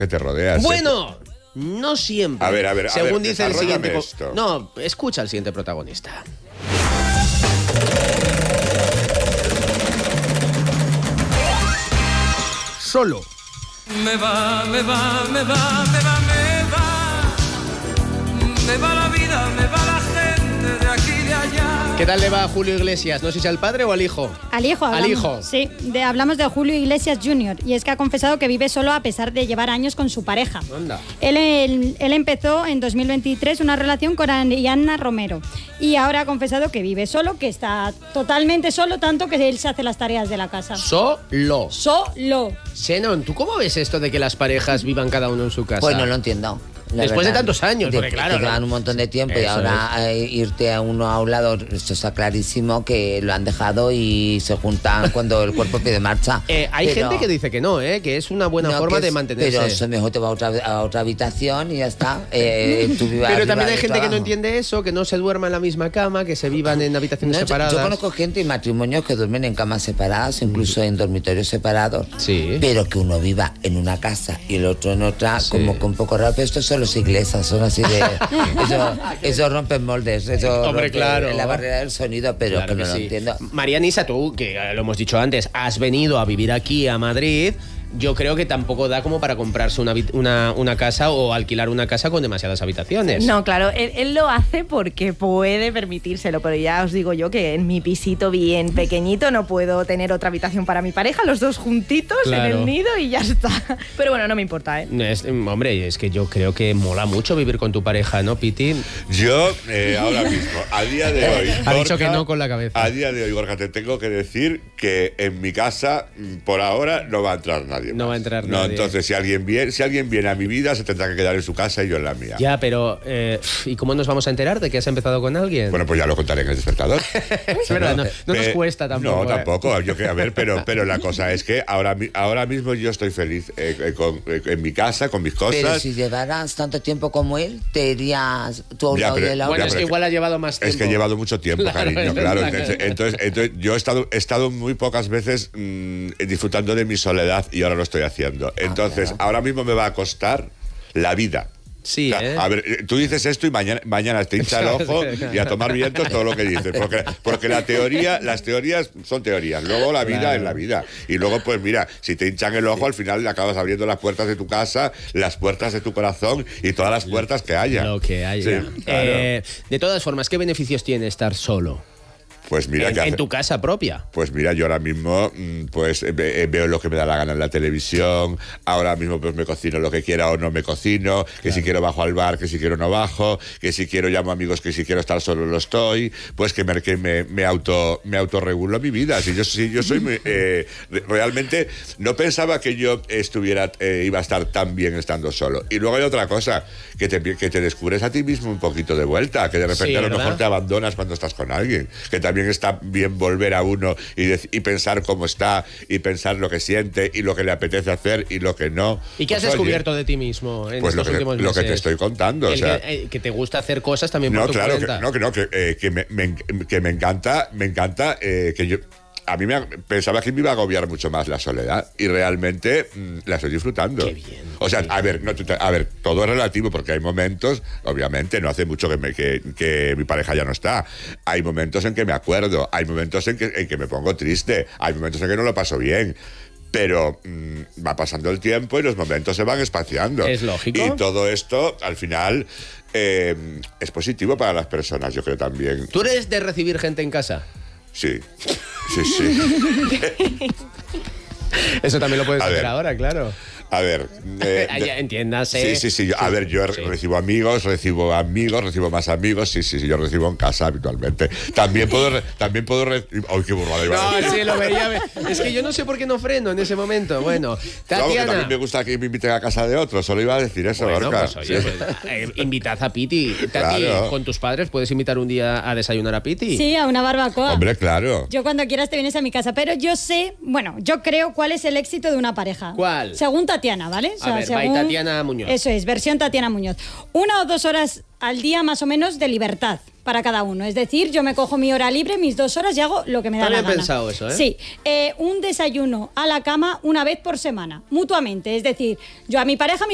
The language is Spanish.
que te rodeas. Bueno, no siempre. A ver, según dice el siguiente. Esto. No, escucha al siguiente protagonista. Solo. Me va la vida, me va la gente de aquí y de allá. ¿Qué tal le va a Julio Iglesias? No sé si al padre o al hijo. Al hijo, hablamos. Al hijo. Sí, hablamos de Julio Iglesias Jr. y es que ha confesado que vive solo a pesar de llevar años con su pareja. Anda. Él empezó en 2023 una relación con Ariana Romero y ahora ha confesado que vive solo, que está totalmente solo, tanto que él se hace las tareas de la casa. Solo. Solo. ¿Tú cómo ves esto de que las parejas vivan cada uno en su casa? Pues no lo entiendo. Después de tantos años, porque claro. Que llevan un montón de tiempo y ahora irte a uno a un lado, esto está clarísimo que lo han dejado y se juntan cuando el cuerpo pide marcha. Hay gente que dice que no, que es una buena forma de mantenerse. Pero eso mejor te va a otra habitación y ya está. Pero también hay gente que no entiende eso, que no se duerma en la misma cama, que se vivan en habitaciones separadas. Yo conozco gente y matrimonios que duermen en camas separadas, incluso en dormitorios separados. Sí. Pero que uno viva en una casa y el otro en otra, como con poco rato. Esto son los ingleses, son así de... eso rompen moldes, eso hombre, claro. La barrera del sonido, pero claro que no lo entiendo. María Nisa, tú, que lo hemos dicho antes, has venido a vivir aquí a Madrid. Yo creo que tampoco da como para comprarse una casa o alquilar una casa con demasiadas habitaciones. No, claro, él lo hace porque puede permitírselo, pero ya os digo yo que en mi pisito bien pequeñito no puedo tener otra habitación para mi pareja, los dos juntitos en el nido y ya está. Pero bueno, no me importa, Hombre, es que yo creo que mola mucho vivir con tu pareja, ¿no, Piti? Yo, ahora mismo, a día de hoy... Ha dicho que no con la cabeza. A día de hoy, Gorka, te tengo que decir que en mi casa, por ahora, no va a entrar nadie. No va a entrar nadie. Entonces, si alguien viene a mi vida, se tendrá que quedar en su casa y yo en la mía. Ya, pero ¿y cómo nos vamos a enterar de que has empezado con alguien? Bueno, pues ya lo contaré en El Despertador. Es verdad, no nos cuesta tampoco. No, tampoco. Pero la cosa es que ahora mismo yo estoy feliz en mi casa, con mis cosas. Pero si llevaras tanto tiempo como él, te irías tú a un lado y él a otro. Bueno, es que igual ha llevado más tiempo. Es que he llevado mucho tiempo, cariño, claro. Claro. Entonces yo he estado muy pocas veces disfrutando de mi soledad y ahora lo estoy haciendo. Entonces, ahora mismo me va a costar la vida. Sí, o sea, a ver, tú dices esto y mañana te hincha el ojo y a tomar vientos todo lo que dices. Porque las teorías son teorías. Luego la vida es la vida. Y luego, pues mira, si te hinchan el ojo, al final le acabas abriendo las puertas de tu casa, las puertas de tu corazón y todas las puertas que haya. Lo que haya. Sí, claro. De todas formas, ¿qué beneficios tiene estar solo? Pues mira, en tu casa propia. Pues mira, yo ahora mismo pues veo lo que me da la gana en la televisión. Ahora mismo pues me cocino lo que quiera o no me cocino. Que si quiero bajo al bar, que si quiero no bajo. Que si quiero llamo a amigos, que si quiero estar solo lo estoy. Pues que me autorregulo mi vida. Si yo soy muy, realmente no pensaba que yo iba a estar tan bien estando solo. Y luego hay otra cosa, que te descubres a ti mismo un poquito de vuelta. Que de repente a lo mejor te abandonas cuando estás con alguien. Que también está bien volver a uno y pensar cómo está y pensar lo que siente y lo que le apetece hacer y lo que no. ¿Y qué has descubierto de ti mismo en estos últimos meses? Lo que te estoy contando. Que te gusta hacer cosas también por tu cuenta. Que me encanta que yo... A mí pensaba que me iba a agobiar mucho más la soledad y realmente la estoy disfrutando. Qué bien. O sea, a ver, todo es relativo porque hay momentos, obviamente, no hace mucho que mi pareja ya no está. Hay momentos en que me acuerdo, hay momentos en que me pongo triste, hay momentos en que no lo paso bien. Pero va pasando el tiempo y los momentos se van espaciando. Es lógico. Y todo esto, al final, es positivo para las personas, yo creo también. ¿Tú eres de recibir gente en casa? Sí. Eso también lo puedes hacer ahora, claro. A ver, entiéndase. Sí. Yo recibo amigos, recibo más amigos. Sí, yo recibo en casa habitualmente. También puedo ¡ay, qué burrada! No, sí, lo veía. Es que yo no sé por qué no freno en ese momento. Bueno, Tatiana. Claro, también me gusta que me inviten a casa de otros. Solo iba a decir eso, Gorka. Pues, oye, invitad a Piti. Tati, claro. Con tus padres puedes invitar un día a desayunar a Piti. Sí, a una barbacoa. Hombre, claro. Yo cuando quieras te vienes a mi casa. Pero yo creo cuál es el éxito de una pareja. ¿Cuál? Según Tatiana, ¿vale? A ver, según Tatiana Muñoz. Eso es, versión Tatiana Muñoz. 1 o 2 horas al día más o menos de libertad para cada uno. Es decir, yo me cojo mi hora libre, mis 2 horas y hago lo que me da la gana. Está bien pensado eso, ¿eh? Sí. Un desayuno a la cama una vez por semana, mutuamente. Es decir, yo a mi pareja